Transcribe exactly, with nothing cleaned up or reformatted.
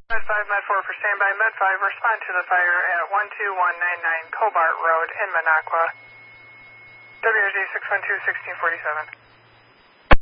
Med five, Med four for standby. Med five, respond to the fire at one two one nine nine Cobart Road in Minocqua. W R Z six one two, sixteen forty-seven.